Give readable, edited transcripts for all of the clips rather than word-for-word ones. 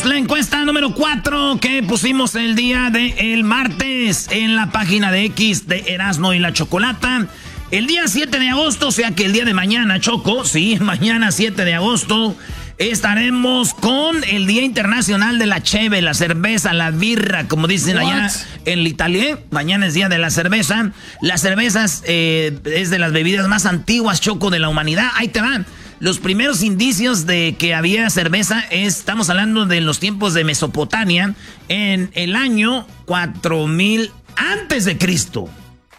la encuesta número 4 que pusimos el día del martes en la página de X de Erasmo y la Chocolata. El día 7 de agosto, o sea que el día de mañana, Choco, sí, mañana 7 de agosto, estaremos con el Día Internacional de la Cheve, la cerveza, la birra, como dicen allá en l'Italie. Mañana es Día de la Cerveza. Las cervezas es de las bebidas más antiguas, Choco, de la humanidad. Ahí te van. Los primeros indicios de que había cerveza estamos hablando de los tiempos de Mesopotamia, en el año 4000 antes de Cristo.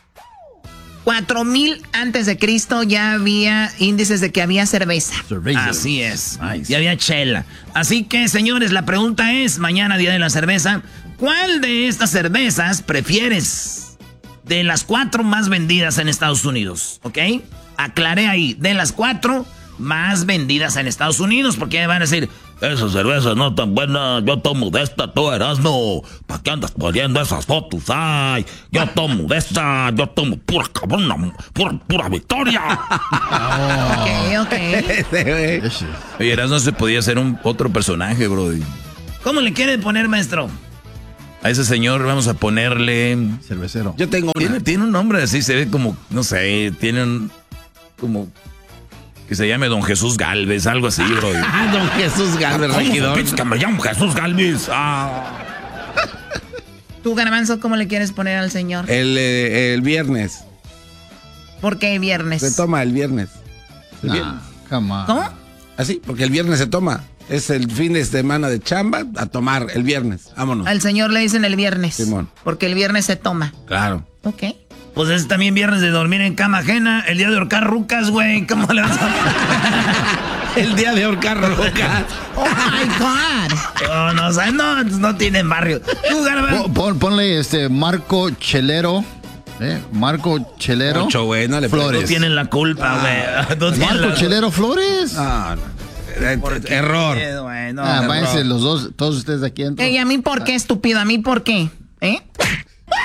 4000 antes de Cristo ya había índices de que había cerveza. Así es. Nice. Ya había chela. Así que, señores, la pregunta es, mañana Día de la Cerveza, ¿cuál de estas cervezas prefieres de las 4 más vendidas en Estados Unidos? ¿Ok? Aclaré ahí, de las 4 más vendidas en Estados Unidos, porque van a decir, esa cerveza no tan buena, yo tomo de esta, tú Erasmo, ¿para qué andas poniendo esas fotos? Ay, yo tomo de esta, yo tomo pura cabrona, pura victoria. Ok. Oye, Erasmo se podía hacer otro personaje, brody. ¿Cómo le quiere poner, maestro? A ese señor vamos a ponerle... Cervecero. Yo tengo tiene un nombre así, se ve como, no sé, tiene un... como... que se llame Don Jesús Galvez, algo así, bro. Don Jesús Galvez, regidor. Que me llamo Jesús Galvez. ¿Tú, Garbanzo, cómo le quieres poner al señor? El viernes. ¿Por qué viernes? Se toma el viernes. ¿Cómo? Así, porque el viernes se toma. Es el fin de semana de chamba, a tomar el viernes. Vámonos. Al señor le dicen el viernes. Simón. Porque el viernes se toma. Claro. Ok. Pues es también viernes de dormir en cama ajena, el día de ahorcar rucas, güey. ¿Cómo le vas a... El día de ahorcar rucas. Oh my God. No tienen barrio. Tú, Garbanzo. Ponle Marco Chelero. Marco Chelero. Mucho, güey, no le Flores. No tienen la culpa, güey. Marco Chelero Flores. No. Error. Váyanse váyanse los dos, todos ustedes de aquí adentro. ¿A mí por qué, estúpido? ¿A mí por qué?